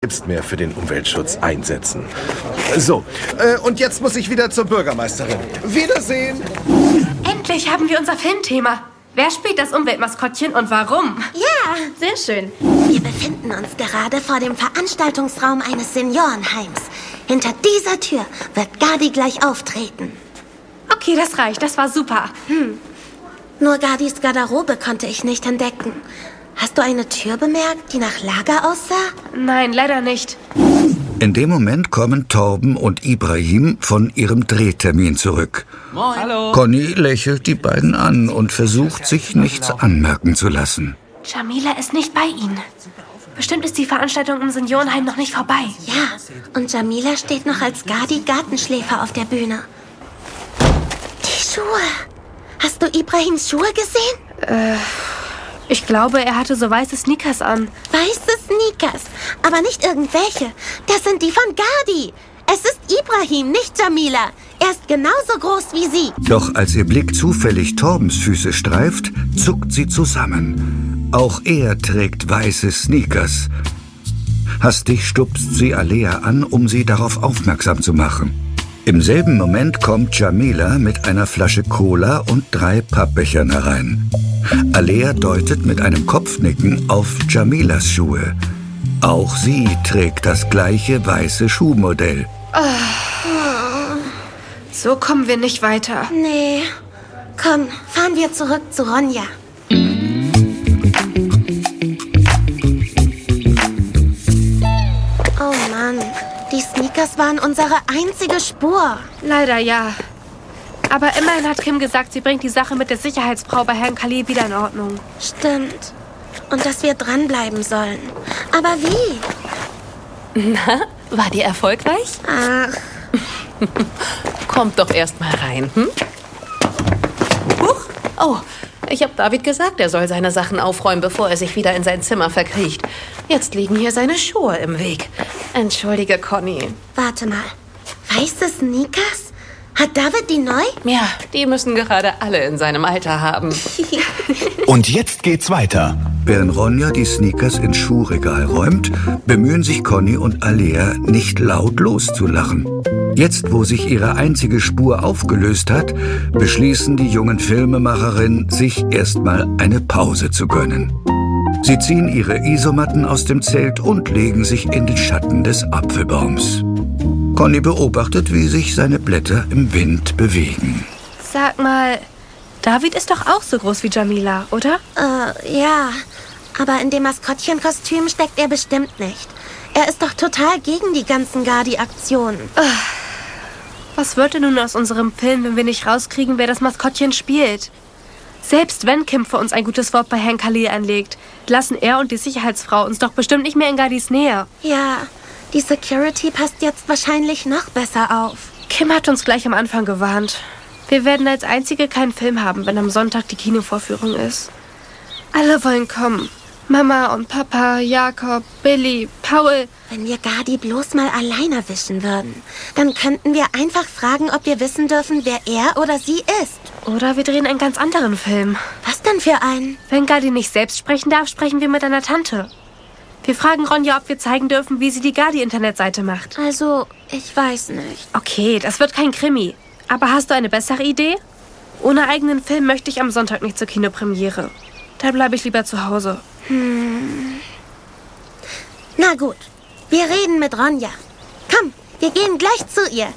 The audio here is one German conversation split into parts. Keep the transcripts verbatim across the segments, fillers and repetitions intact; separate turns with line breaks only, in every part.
selbst mehr für den Umweltschutz einsetzen. So, äh, und jetzt muss ich wieder zur Bürgermeisterin. Wiedersehen!
Endlich haben wir unser Filmthema. Wer spielt das Umweltmaskottchen und warum?
Ja,
sehr schön.
Wir befinden uns gerade vor dem Veranstaltungsraum eines Seniorenheims. Hinter dieser Tür wird Gardi gleich auftreten.
Okay, das reicht. Das war super.
Hm. Nur Gardis Garderobe konnte ich nicht entdecken. Hast du eine Tür bemerkt, die nach Lager aussah?
Nein, leider nicht.
In dem Moment kommen Torben und Ibrahim von ihrem Drehtermin zurück.
Moin. Hallo.
Conny lächelt die beiden an und versucht, sich nichts anmerken zu lassen.
Jamila ist nicht bei ihnen. Bestimmt ist die Veranstaltung im Seniorenheim noch nicht vorbei.
Ja, und Jamila steht noch als Gardi Gartenschläfer auf der Bühne. Die Schuhe. Hast du Ibrahims Schuhe gesehen?
Äh, ich glaube, er hatte so weiße Sneakers an.
Weiße Sneakers, aber nicht irgendwelche. Das sind die von Gardi. Es ist Ibrahim, nicht Jamila. Er ist genauso groß wie sie.
Doch als ihr Blick zufällig Torbens Füße streift, zuckt sie zusammen. Auch er trägt weiße Sneakers. Hastig stupst sie Alea an, um sie darauf aufmerksam zu machen. Im selben Moment kommt Jamila mit einer Flasche Cola und drei Pappbechern herein. Alea deutet mit einem Kopfnicken auf Jamilas Schuhe. Auch sie trägt das gleiche weiße Schuhmodell.
Oh. So kommen wir nicht weiter.
Nee. Komm, fahren wir zurück zu Ronja. Oh Mann, die Sneakers waren unsere einzige Spur.
Leider ja. Aber immerhin hat Kim gesagt, sie bringt die Sache mit der Sicherheitsfrau bei Herrn Khalil wieder in Ordnung.
Stimmt. Und dass wir dranbleiben sollen. Aber wie?
Na, war die erfolgreich?
Ach.
Kommt doch erst mal rein, hm? Huch. Oh, ich habe David gesagt, er soll seine Sachen aufräumen, bevor er sich wieder in sein Zimmer verkriecht. Jetzt liegen hier seine Schuhe im Weg. Entschuldige, Conny.
Warte mal. Weiße Sneakers? Hat David die neu?
Ja, die müssen gerade alle in seinem Alter haben.
Und jetzt geht's weiter.
Während Ronja die Sneakers ins Schuhregal räumt, bemühen sich Conny und Alea, nicht laut loszulachen. Jetzt, wo sich ihre einzige Spur aufgelöst hat, beschließen die jungen Filmemacherinnen, sich erstmal eine Pause zu gönnen. Sie ziehen ihre Isomatten aus dem Zelt und legen sich in den Schatten des Apfelbaums. Conny beobachtet, wie sich seine Blätter im Wind bewegen.
Sag mal, David ist doch auch so groß wie Jamila, oder?
Äh, ja. Aber in dem Maskottchenkostüm steckt er bestimmt nicht. Er ist doch total gegen die ganzen Gardi-Aktionen.
Was wird denn nun aus unserem Film, wenn wir nicht rauskriegen, wer das Maskottchen spielt? Selbst wenn Kim für uns ein gutes Wort bei Herrn Khalil einlegt, lassen er und die Sicherheitsfrau uns doch bestimmt nicht mehr in Gardis Nähe.
Ja, die Security passt jetzt wahrscheinlich noch besser auf.
Kim hat uns gleich am Anfang gewarnt. Wir werden als Einzige keinen Film haben, wenn am Sonntag die Kinovorführung ist. Alle wollen kommen. Mama und Papa, Jakob, Billy, Paul.
Wenn wir Gardi bloß mal allein erwischen würden, dann könnten wir einfach fragen, ob wir wissen dürfen, wer er oder sie ist.
Oder wir drehen einen ganz anderen Film.
Was denn für einen?
Wenn Gardi nicht selbst sprechen darf, sprechen wir mit einer Tante. Wir fragen Ronja, ob wir zeigen dürfen, wie sie die Gardi-Internetseite macht.
Also, ich weiß nicht.
Okay, das wird kein Krimi. Aber hast du eine bessere Idee? Ohne eigenen Film möchte ich am Sonntag nicht zur Kinopremiere. Da bleibe ich lieber zu Hause.
Hm. Na gut, wir reden mit Ronja. Komm, wir gehen gleich zu ihr.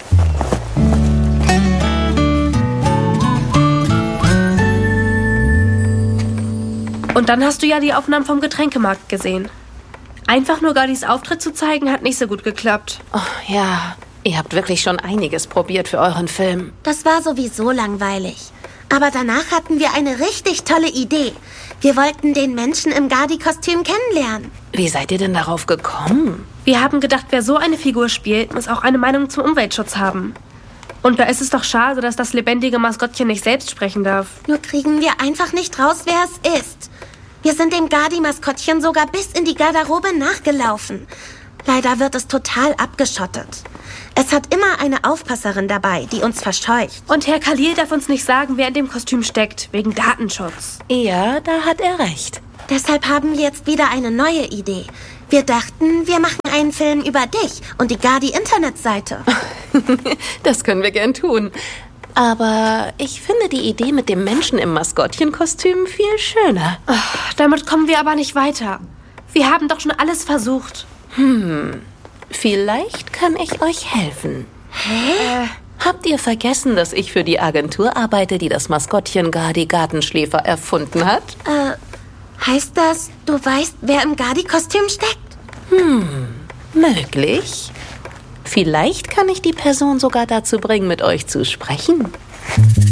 Und dann hast du ja die Aufnahmen vom Getränkemarkt gesehen. Einfach nur Gardis Auftritt zu zeigen, hat nicht so gut geklappt.
Oh, ja, ihr habt wirklich schon einiges probiert für euren Film.
Das war sowieso langweilig. Aber danach hatten wir eine richtig tolle Idee. Wir wollten den Menschen im Gardi-Kostüm kennenlernen.
Wie seid ihr denn darauf gekommen?
Wir haben gedacht, wer so eine Figur spielt, muss auch eine Meinung zum Umweltschutz haben. Und da ist es doch schade, dass das lebendige Maskottchen nicht selbst sprechen darf.
Nur kriegen wir einfach nicht raus, wer es ist. Wir sind dem Gardi-Maskottchen sogar bis in die Garderobe nachgelaufen. Leider wird es total abgeschottet. Es hat immer eine Aufpasserin dabei, die uns verscheucht.
Und Herr Khalil darf uns nicht sagen, wer in dem Kostüm steckt, wegen Datenschutz.
Ja, da hat er recht.
Deshalb haben wir jetzt wieder eine neue Idee. Wir dachten, wir machen einen Film über dich und die Gardi-Internetseite.
Das können wir gern tun. Aber ich finde die Idee mit dem Menschen im Maskottchenkostüm viel schöner.
Ach, damit kommen wir aber nicht weiter. Wir haben doch schon alles versucht.
Hm, vielleicht kann ich euch helfen.
Hä?
Habt ihr vergessen, dass ich für die Agentur arbeite, die das Maskottchen Gardi Gartenschläfer erfunden hat?
Äh, heißt das, du weißt, wer im Gardi-Kostüm steckt?
Hm, möglich. Vielleicht kann ich die Person sogar dazu bringen, mit euch zu sprechen.